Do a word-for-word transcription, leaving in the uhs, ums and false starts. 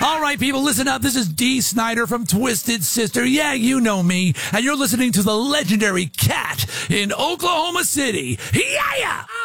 All right, people, listen up. This is Dee Snider from Twisted Sister. Yeah, you know me. And you're listening to the legendary Cat in Oklahoma City. Yeah!